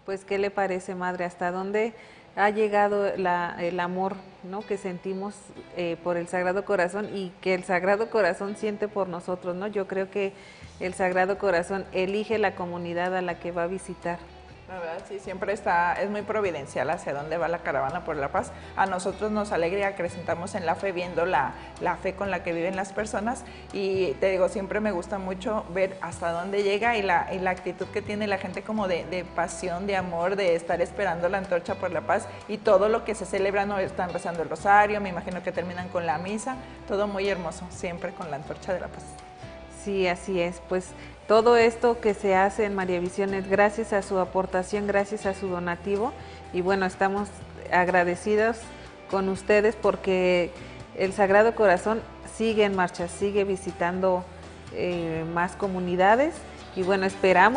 Pues, ¿qué le parece, madre? ¿Hasta dónde ha llegado el amor, ¿no?, que sentimos por el Sagrado Corazón y que el Sagrado Corazón siente por nosotros, ¿no? Yo creo que el Sagrado Corazón elige la comunidad a la que va a visitar. La verdad, sí, siempre es muy providencial hacia dónde va la caravana por la paz. A nosotros nos alegra y acrecentamos en la fe viendo la fe con la que viven las personas, y te digo, siempre me gusta mucho ver hasta dónde llega y la actitud que tiene la gente como de pasión, de amor, de estar esperando la antorcha por la paz y todo lo que se celebra, ¿no? Están rezando el rosario, me imagino que terminan con la misa, todo muy hermoso, siempre con la antorcha de la paz. Sí, así es. Pues todo esto que se hace en María Visión es gracias a su aportación, gracias a su donativo. Y bueno, estamos agradecidos con ustedes porque el Sagrado Corazón sigue en marcha, sigue visitando más comunidades. Y bueno, esperamos